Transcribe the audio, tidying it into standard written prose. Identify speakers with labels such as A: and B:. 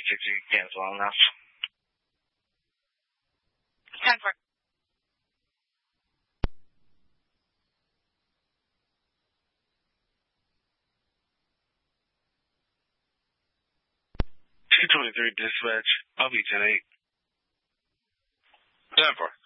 A: you cancel on us.
B: 10-4.
A: 223 dispatch. I'll be 10-8.
C: 10-4.